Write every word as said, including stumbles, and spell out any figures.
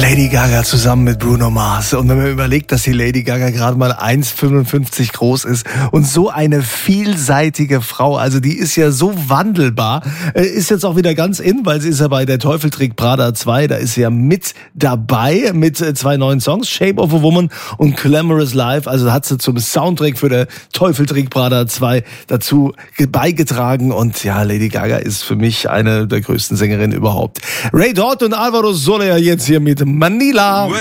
Lady Gaga zusammen mit Bruno Mars. Und wenn man überlegt, dass die Lady Gaga gerade mal eins Komma fünfundfünfzig groß ist und so eine vielseitige Frau, also die ist ja so wandelbar, ist jetzt auch wieder ganz in, weil sie ist ja bei Der Teufel trägt Prada zwei, da ist sie ja mit dabei mit zwei neuen Songs, Shape of a Woman und Glamorous Life, also hat sie zum Soundtrack für Der Teufel trägt Prada zwei dazu beigetragen und ja, Lady Gaga ist für mich eine der größten Sängerinnen überhaupt. Ray Dott und Alvaro Soler jetzt hier mit Manila.